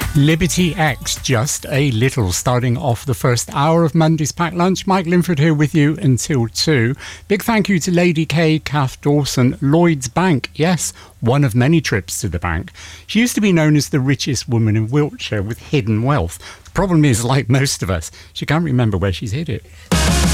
Liberty X, just a little, starting off the first hour of Monday's Packed Lunch. Mike Linford here with you until 2. Big thank you to Lady K, Kath Dawson, Lloyd's Bank. Yes, one of many trips to the bank. She used to be known as the richest woman in Wiltshire with hidden wealth. The problem is, like most of us, she can't remember where she's hid it.